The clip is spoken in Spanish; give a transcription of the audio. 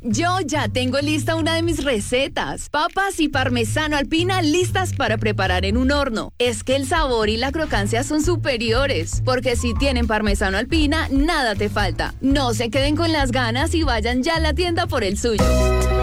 Yo ya tengo lista una de mis recetas. Papas y parmesano alpina listas para preparar en un horno. Es que el sabor y la crocancia son superiores, porque si tienen parmesano alpina, nada te falta. No se queden con las ganas y vayan ya a la tienda por el suyo.